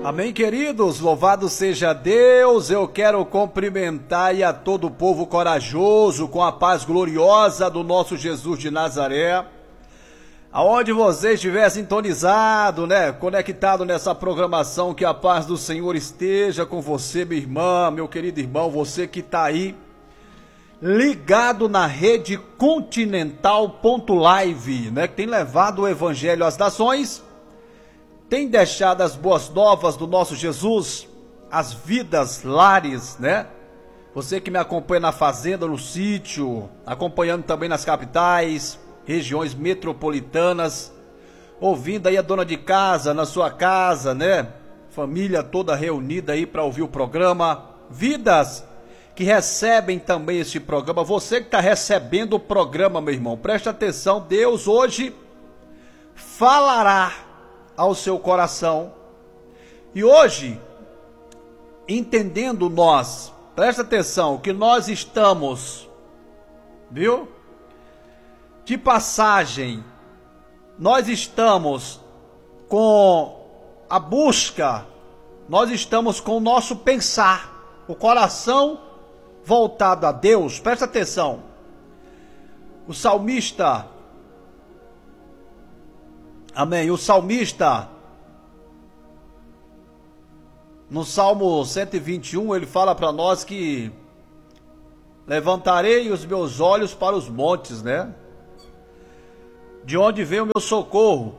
Amém, queridos, louvado seja Deus. Eu quero cumprimentar a todo o povo corajoso com a paz gloriosa do nosso Jesus de Nazaré. Aonde você estiver sintonizado, conectado nessa programação, que a paz do Senhor esteja com você, minha irmã, meu querido irmão, você que está aí ligado na rede continental.live, que tem levado o evangelho às nações, tem deixado as boas novas do nosso Jesus, as vidas, lares, Você que me acompanha na fazenda, no sítio, acompanhando também nas capitais, regiões metropolitanas, ouvindo aí a dona de casa, na sua casa, Família toda reunida aí para ouvir o programa, vidas que recebem também este programa. Você que está recebendo o programa, meu irmão, preste atenção, Deus hoje falará ao seu coração. E hoje, entendendo nós, presta atenção, que nós estamos, de passagem, nós estamos com a busca, nós estamos com o nosso pensar, o coração voltado a Deus. Presta atenção, o salmista, amém, o salmista, no Salmo 121, ele fala para nós que levantarei os meus olhos para os montes, de onde vem o meu socorro?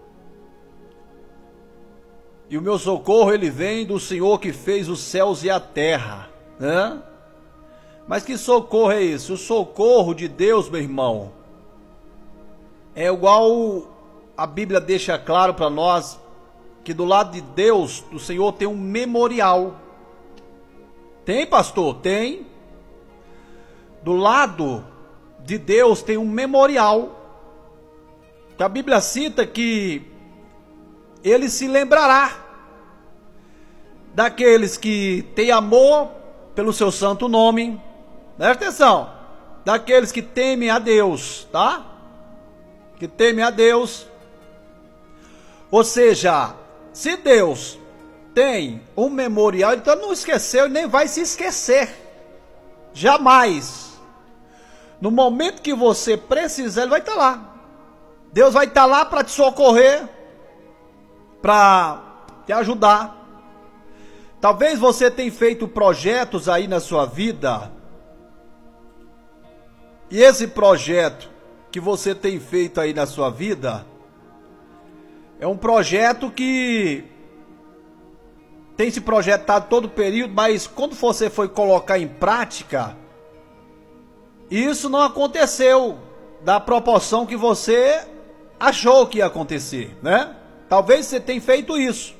E o meu socorro, ele vem do Senhor que fez os céus e a terra, Mas que socorro é esse? O socorro de Deus, meu irmão, é igual a Bíblia deixa claro para nós, que do lado de Deus, do Senhor, tem um memorial. Tem, pastor? Tem. Do lado de Deus tem um memorial, que a Bíblia cita que ele se lembrará daqueles que têm amor pelo seu santo nome. Presta atenção, daqueles que temem a Deus, que temem a Deus. Ou seja, se Deus tem um memorial, então não esqueceu e nem vai se esquecer, jamais. No momento que você precisar, ele vai estar lá. Deus vai estar lá para te socorrer, para te ajudar. Talvez você tenha feito projetos aí na sua vida, e esse projeto que você tem feito aí na sua vida é um projeto que tem se projetado todo o período, mas quando você foi colocar em prática, isso não aconteceu da proporção que você achou que ia acontecer, Talvez você tenha feito isso.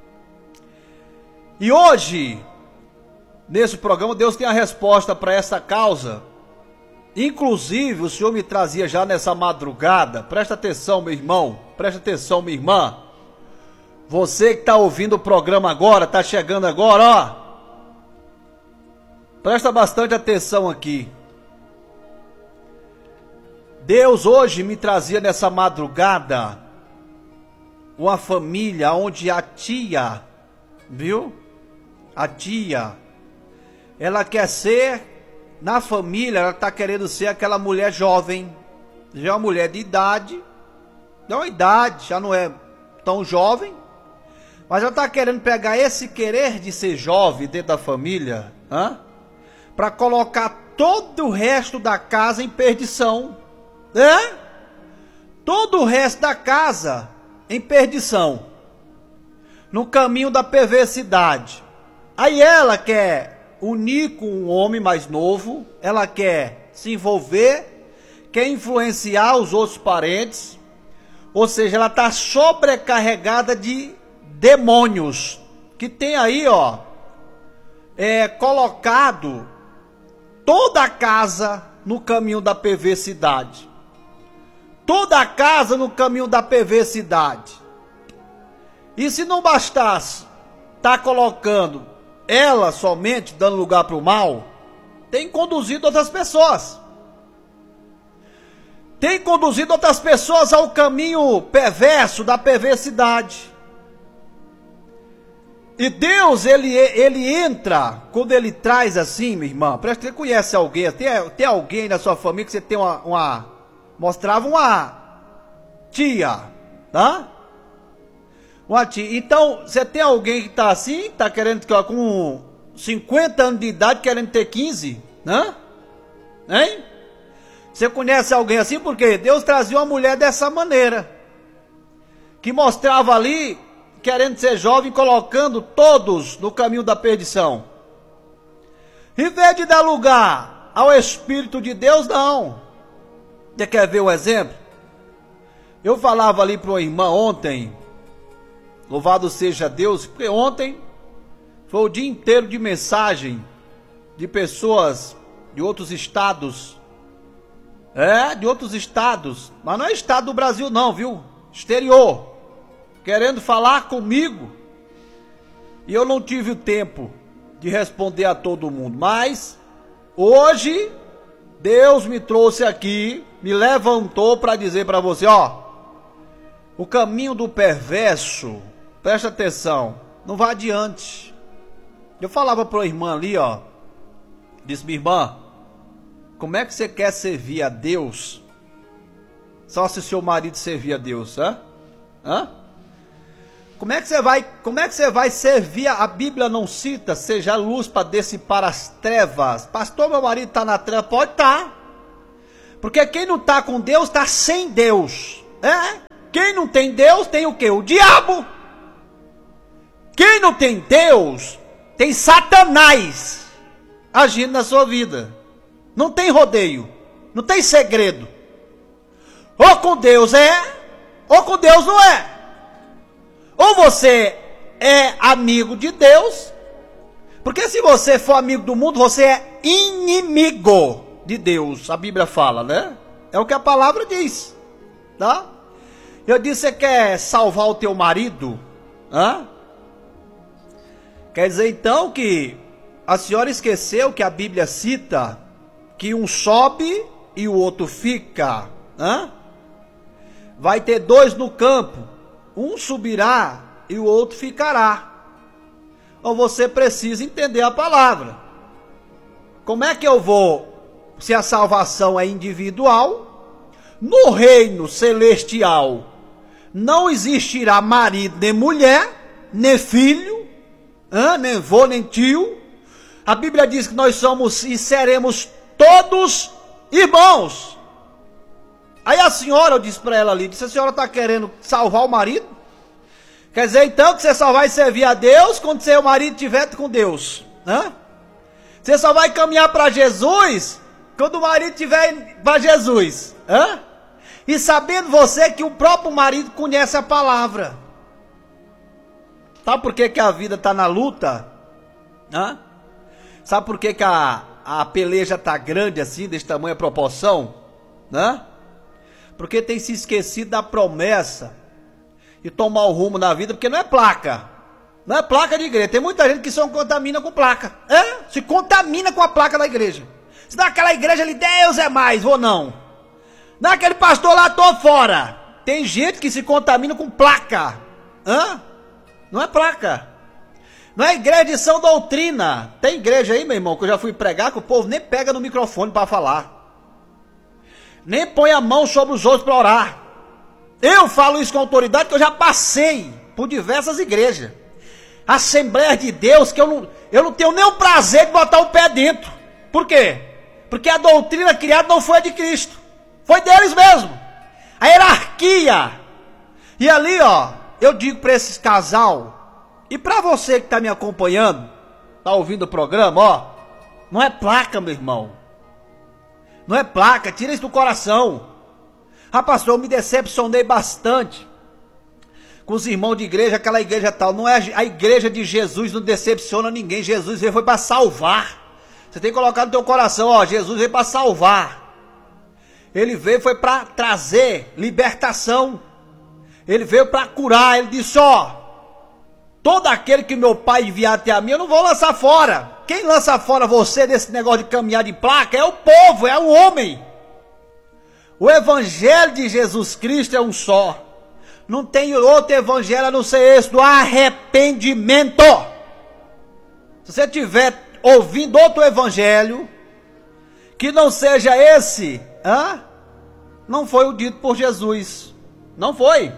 E hoje, nesse programa, Deus tem a resposta para essa causa. Inclusive, o Senhor me trazia já nessa madrugada. Presta atenção, meu irmão, presta atenção, minha irmã. Você que está ouvindo o programa agora, está chegando agora, presta bastante atenção aqui. Deus hoje me trazia nessa madrugada uma família onde a tia, a tia, ela quer ser, na família, ela está querendo ser aquela mulher jovem, já é uma mulher de idade, já não é tão jovem, mas ela está querendo pegar esse querer de ser jovem dentro da família, para colocar todo o resto da casa em perdição, todo o resto da casa em perdição, no caminho da perversidade. Aí ela quer unir com um homem mais novo, ela quer se envolver, quer influenciar os outros parentes, ou seja, ela está sobrecarregada de demônios, que tem aí, colocado toda a casa no caminho da perversidade. Toda a casa no caminho da perversidade. E se não bastasse estar colocando ela somente, dando lugar para o mal, tem conduzido outras pessoas. Tem conduzido outras pessoas ao caminho perverso da perversidade. E Deus, ele entra, quando ele traz assim, minha irmã, presta, você conhece alguém, tem alguém na sua família que você tem mostrava uma tia, tá? Uma tia. Então, você tem alguém que tá assim, tá querendo, com 50 anos de idade, querendo ter 15, né? Hein? Você conhece alguém assim? Porque Deus trazia uma mulher dessa maneira, que mostrava ali, querendo ser jovem, colocando todos no caminho da perdição. Em vez de dar lugar ao Espírito de Deus, não. Você quer ver um exemplo? Eu falava ali para uma irmã ontem, louvado seja Deus, porque ontem foi o dia inteiro de mensagem de pessoas de outros estados. De outros estados, mas não é estado do Brasil não, viu? Exterior, querendo falar comigo, e eu não tive o tempo de responder a todo mundo, mas hoje Deus me trouxe aqui, me levantou para dizer para você, o caminho do perverso, presta atenção, não vai adiante. Eu falava para a irmã ali, disse, minha irmã, como é que você quer servir a Deus só se seu marido servir a Deus, Como é que você vai servir? A Bíblia não cita, seja luz para dissipar as trevas. Pastor, meu marido está na treva, pode estar. Porque quem não está com Deus está sem Deus. Quem não tem Deus tem o quê? O diabo. Quem não tem Deus tem Satanás agindo na sua vida. Não tem rodeio, não tem segredo. Ou com Deus ou com Deus não é. Ou você é amigo de Deus, porque se você for amigo do mundo, você é inimigo de Deus. A Bíblia fala, né? É o que a palavra diz, tá? Eu disse, você quer salvar o teu marido? Quer dizer então que a senhora esqueceu que a Bíblia cita que um sobe e o outro fica, Vai ter dois no campo, um subirá e o outro ficará. Ou você precisa entender a palavra. Como é que eu vou, se a salvação é individual, no reino celestial não existirá marido nem mulher, nem filho, nem avô nem tio. A Bíblia diz que nós somos e seremos todos irmãos. Aí a senhora, eu disse para ela ali, disse, a senhora está querendo salvar o marido? Quer dizer então que você só vai servir a Deus quando seu marido estiver com Deus, Você só vai caminhar para Jesus quando o marido estiver para Jesus, E sabendo você que o próprio marido conhece a palavra. Sabe por que a vida está na luta? Sabe por que a peleja está grande assim, desse tamanho, a proporção? Porque tem se esquecido da promessa e tomar o rumo na vida, porque não é placa. Não é placa de igreja. Tem muita gente que se contamina com placa. Se contamina com a placa da igreja. Se naquela igreja ali, Deus é mais, ou não. Naquele pastor lá, tô fora. Tem gente que se contamina com placa. Não é placa. Não é igreja de sã doutrina. Tem igreja aí, meu irmão, que eu já fui pregar, que o povo nem pega no microfone para falar. Nem põe a mão sobre os outros para orar. Eu falo isso com autoridade, que eu já passei por diversas igrejas. Assembleia de Deus, que eu não tenho nem o prazer de botar o pé dentro. Por quê? Porque a doutrina criada não foi a de Cristo. Foi deles mesmo. A hierarquia. E ali, eu digo para esses casal, e para você que está me acompanhando, está ouvindo o programa, não é placa, meu irmão. Não é placa, tira isso do coração. Pastor, eu me decepcionei bastante com os irmãos de igreja, aquela igreja tal. Não é a igreja de Jesus, não decepciona ninguém. Jesus veio foi para salvar. Você tem que colocar no teu coração, Jesus veio para salvar. Ele veio foi para trazer libertação. Ele veio para curar. Ele disse, todo aquele que meu pai enviar até a mim, eu não vou lançar fora. Quem lança fora você desse negócio de caminhar de placa é o povo, é o homem. O evangelho de Jesus Cristo é um só. Não tem outro evangelho a não ser esse, do arrependimento. Se você estiver ouvindo outro evangelho, que não seja esse, não foi o dito por Jesus. Não foi.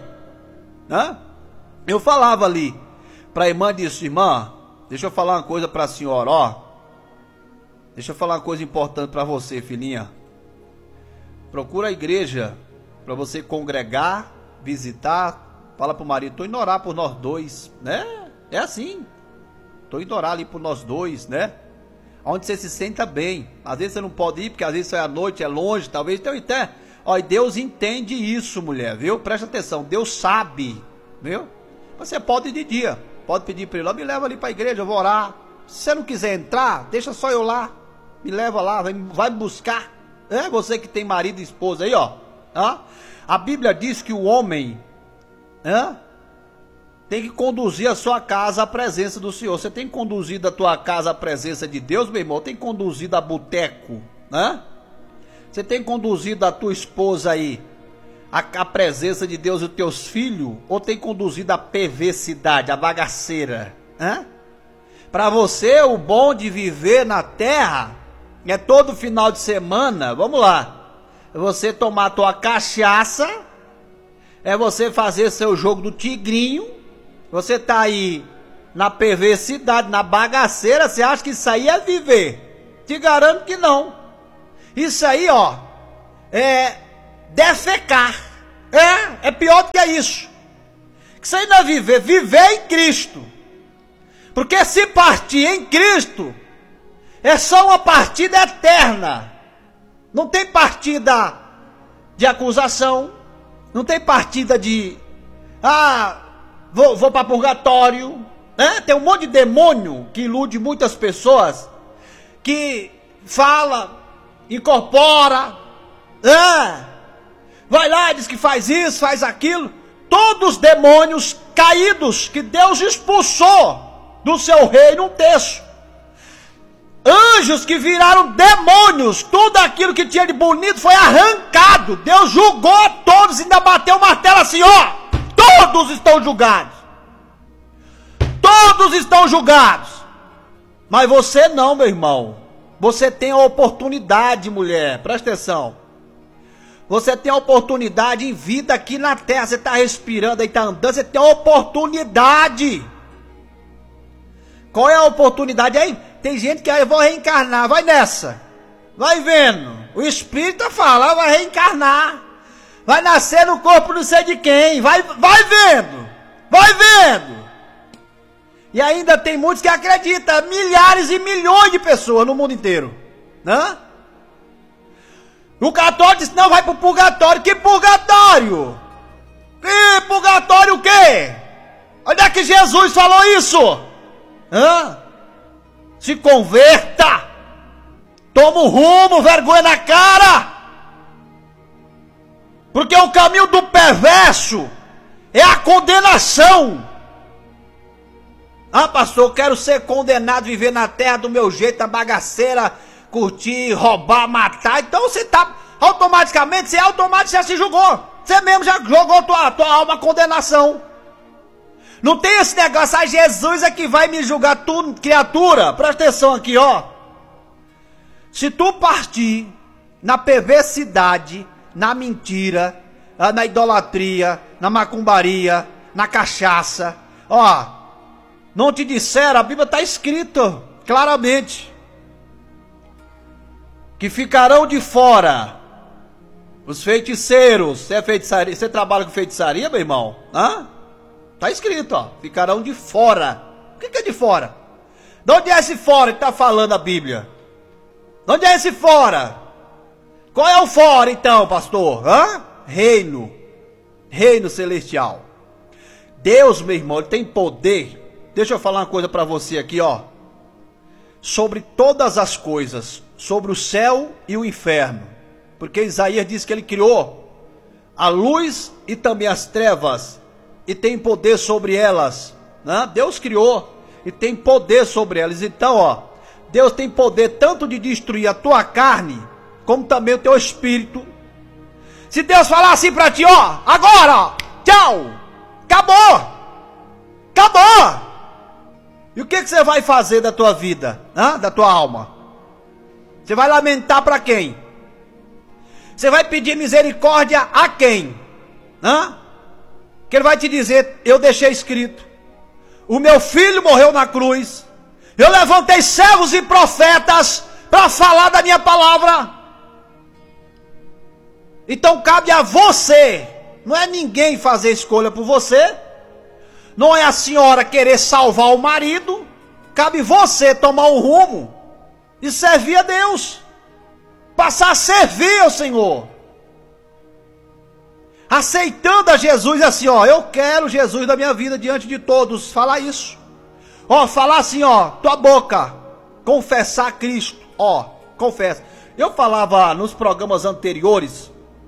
Eu falava ali para a irmã, disse: irmã, deixa eu falar uma coisa para a senhora, ó. Deixa eu falar uma coisa importante para você, filhinha. Procura a igreja para você congregar, visitar. Fala pro marido: tô indo orar por nós dois, né? É assim. Tô indo orar ali por nós dois, né? Onde você se senta bem. Às vezes você não pode ir, porque às vezes é à noite, é longe, talvez. Então, até, ó, e Deus entende isso, mulher, viu? Presta atenção, Deus sabe, viu? Você pode ir de dia, pode pedir para ele: ó, me leva ali para a igreja, eu vou orar. Se você não quiser entrar, deixa só eu lá. Me leva lá, vai me buscar. É você que tem marido e esposa aí, ó. A Bíblia diz que o homem tem que conduzir a sua casa à presença do Senhor. Você tem conduzido a tua casa à presença de Deus, meu irmão? Tem conduzido a boteco, Você tem conduzido a tua esposa aí à presença de Deus e os teus filhos? Ou tem conduzido a perversidade, a bagaceira? Para você, o bom de viver na terra é todo final de semana, vamos lá, é você tomar tua cachaça, é você fazer seu jogo do tigrinho. Você tá aí na perversidade, na bagaceira. Você acha que isso aí é viver? Te garanto que não. Isso aí, ó, é defecar. É pior do que isso. Isso aí não é viver. Viver em Cristo. Porque se partir em Cristo, é só uma partida eterna. Não tem partida de acusação. Não tem partida de... Vou para purgatório. Tem um monte de demônio que ilude muitas pessoas. Que fala, incorpora. Vai lá, diz que faz isso, faz aquilo. Todos os demônios caídos que Deus expulsou do seu reino, um terço. Anjos que viraram demônios, tudo aquilo que tinha de bonito foi arrancado. Deus julgou a todos e ainda bateu o martelo assim, ó: todos estão julgados. Todos estão julgados. Mas você não, meu irmão. Você tem a oportunidade, mulher, presta atenção. Você tem a oportunidade em vida aqui na terra. Você está respirando aí, está andando, você tem a oportunidade. Qual é a oportunidade aí? Tem gente que eu vou reencarnar, vai nessa. Vai vendo. O Espírito fala, vai reencarnar. Vai nascer no corpo não sei de quem. Vai vendo. Vai vendo. E ainda tem muitos que acreditam. Milhares e milhões de pessoas no mundo inteiro. O católico diz: não, vai pro purgatório. Que purgatório? Que purgatório o quê? Onde é que Jesus falou isso? Se converta. Toma um rumo, vergonha na cara. Porque o caminho do perverso é a condenação. Pastor, eu quero ser condenado, viver na terra do meu jeito, a bagaceira, curtir, roubar, matar. Então você tá automaticamente, você já se julgou. Você mesmo já jogou tua alma à condenação. Não tem esse negócio: Jesus é que vai me julgar. Tu, criatura, presta atenção aqui, ó. Se tu partir na perversidade, na mentira, na idolatria, na macumbaria, na cachaça, não te disseram, a Bíblia está escrito claramente, que ficarão de fora os feiticeiros. Você é feitiçaria? Você trabalha com feitiçaria, meu irmão? Está escrito, ficarão de fora. O que é de fora? De onde é esse fora que está falando a Bíblia? De onde é esse fora? Qual é o fora então, pastor? Reino celestial. Deus, meu irmão, ele tem poder. Deixa eu falar uma coisa para você aqui, sobre todas as coisas, sobre o céu e o inferno. Porque Isaías diz que ele criou a luz e também as trevas, e tem poder sobre elas. Deus criou e tem poder sobre elas. Então, Deus tem poder tanto de destruir a tua carne, como também o teu espírito. Se Deus falar assim para ti, agora, tchau, acabou. E o que você vai fazer da tua vida? Da tua alma? Você vai lamentar para quem? Você vai pedir misericórdia a quem? Que ele vai te dizer, eu deixei escrito. O meu filho morreu na cruz. Eu levantei servos e profetas para falar da minha palavra. Então cabe a você. Não é ninguém fazer escolha por você. Não é a senhora querer salvar o marido. Cabe você tomar um rumo e servir a Deus. Passar a servir ao Senhor. Aceitando a Jesus assim, eu quero Jesus na minha vida diante de todos. Falar isso. Falar assim, tua boca. Confessar a Cristo. Confessa. Eu falava nos programas anteriores.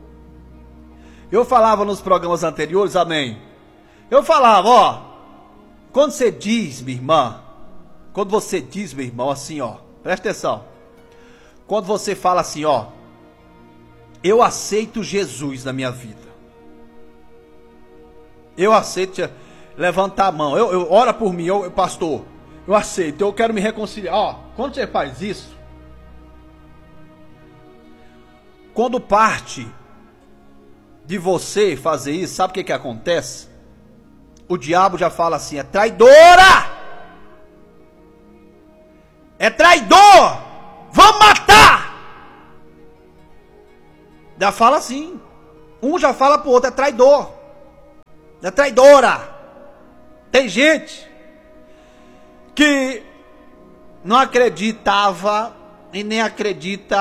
Amém. Eu falava, quando você diz, minha irmã, assim, presta atenção. Quando você fala assim, eu aceito Jesus na minha vida. Eu aceito, levantar a mão, eu ora por mim, pastor, eu aceito, eu quero me reconciliar. Quando você faz isso, quando parte de você fazer isso, sabe o que acontece? O diabo já fala assim, é traidora! É traidor! Vamos matar! Já fala assim. Um já fala pro outro, é traidor. É traidora. Tem gente que não acreditava e nem acredita